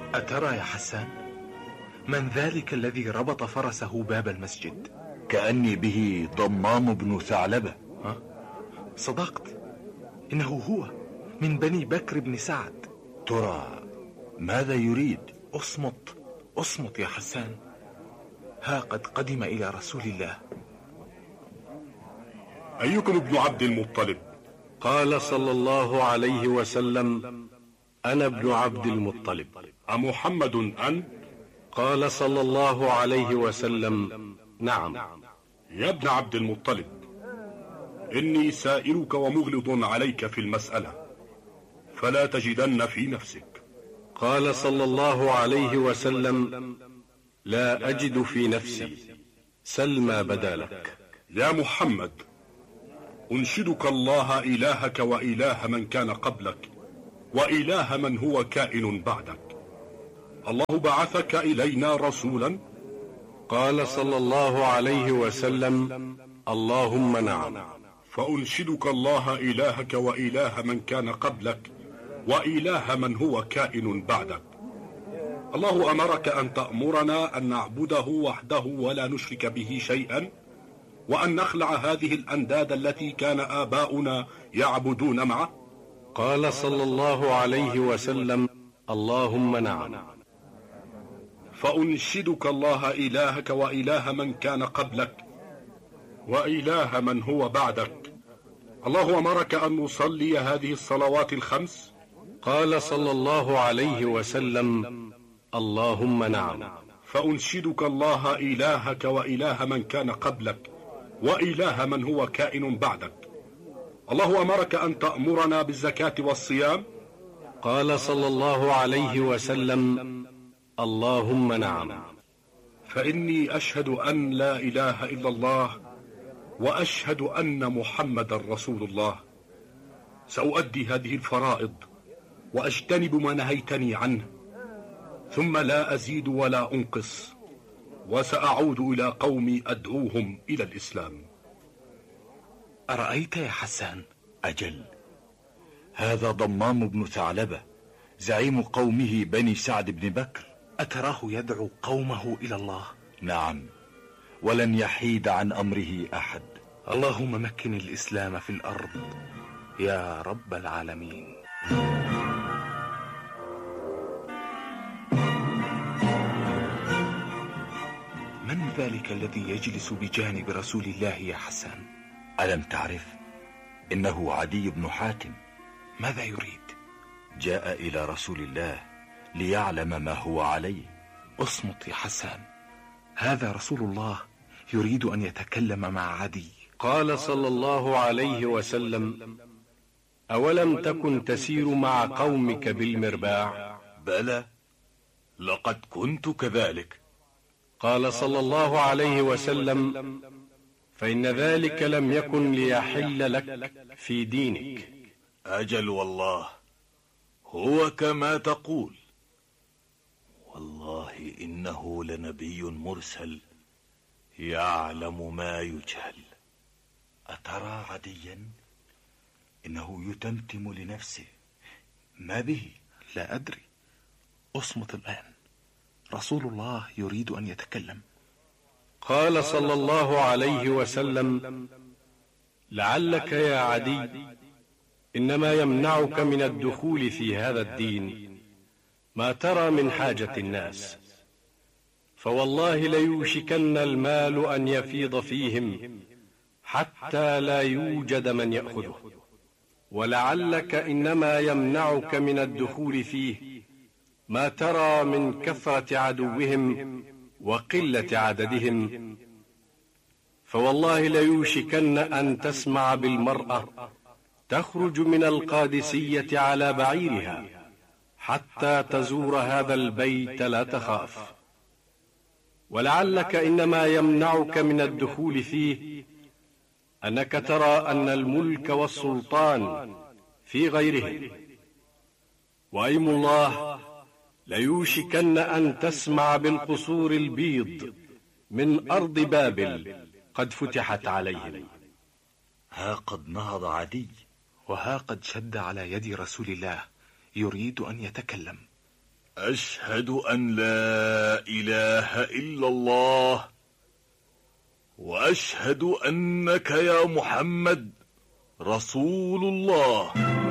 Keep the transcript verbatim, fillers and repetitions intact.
أترى يا حسان من ذلك الذي ربط فرسه باب المسجد؟ كأني به ضمام بن ثعلبة. ها؟ صدقت، إنه هو من بني بكر بن سعد. ترى ماذا يريد؟ أصمت أصمت يا حسان، ها قد قدم إلى رسول الله. أيكم ابن عبد المطلب؟ قال صلى الله عليه وسلم: أنا ابن عبد المطلب. أمحمد أنت؟ قال صلى الله عليه وسلم: نعم. يا ابن عبد المطلب، إني سائلك ومغلظ عليك في المسألة، فلا تجدن في نفسك. قال صلى الله عليه وسلم: لا أجد في نفسي، سل ما بدا لك. يا محمد، أنشدك الله إلهك وإله من كان قبلك وإله من هو كائن بعدك، الله بعثك إلينا رسولا؟ قال صلى الله عليه وسلم: اللهم نعم. فأنشدك الله إلهك وإله من كان قبلك وإله من هو كائن بعدك، الله أمرك أن تأمرنا أن نعبده وحده ولا نشرك به شيئا، وأن نخلع هذه الأنداد التي كان آباؤنا يعبدون معه. قال صلى الله عليه وسلم: اللهم نعم. فأنشدك الله إلهك وإله من كان قبلك وإله من هو بعدك، الله أمرك أن نصلي هذه الصلوات الخمس. قال صلى الله عليه وسلم: اللهم نعم. فأنشدك الله إلهك وإله من كان قبلك وإله من هو كائن بعدك، الله أمرك أن تأمرنا بالزكاة والصيام. قال صلى الله عليه وسلم: اللهم نعم. فإني أشهد أن لا إله إلا الله وأشهد أن محمد رسول الله، سأؤدي هذه الفرائض وأجتنب ما نهيتني عنه، ثم لا أزيد ولا أنقص، وسأعود إلى قومي أدعوهم إلى الإسلام. أرأيت يا حسان؟ أجل، هذا ضمام بن ثعلبة زعيم قومه بني سعد بن بكر. أتراه يدعو قومه إلى الله؟ نعم، ولن يحيد عن أمره أحد. اللهم مكن الإسلام في الأرض يا رب العالمين. من ذلك الذي يجلس بجانب رسول الله يا حسان؟ ألم تعرف؟ إنه عدي بن حاتم. ماذا يريد؟ جاء إلى رسول الله ليعلم ما هو عليه. اصمت يا حسان، هذا رسول الله يريد أن يتكلم مع عدي. قال صلى الله عليه وسلم: أولم تكن تسير مع قومك بالمرباع؟ بلى، لقد كنت كذلك. قال صلى الله عليه وسلم: فإن ذلك لم يكن ليحل لك في دينك. أجل والله، هو كما تقول، والله إنه لنبي مرسل يعلم ما يجهل. أترى عديا؟ إنه يتمتم لنفسه، ما به؟ لا أدري، أصمت الآن، رسول الله يريد أن يتكلم. قال صلى الله عليه وسلم: لعلك يا عدي إنما يمنعك من الدخول في هذا الدين ما ترى من حاجة الناس، فوالله ليوشكن المال أن يفيض فيهم حتى لا يوجد من يأخذه، ولعلك إنما يمنعك من الدخول فيه ما ترى من كثرة عدوهم وقلة عددهم، فوالله ليوشكن أن تسمع بالمرأة تخرج من القادسية على بعيرها حتى تزور هذا البيت لا تخاف، ولعلك إنما يمنعك من الدخول فيه أنك ترى أن الملك والسلطان في غيرهم، وأيم الله ليوشكن أن تسمع بالقصور البيض من أرض بابل قد فتحت عليهم. ها قد نهض عدي، وها قد شد على يد رسول الله يريد أن يتكلم. أشهد أن لا إله إلا الله، وأشهد أنك يا محمد رسول الله.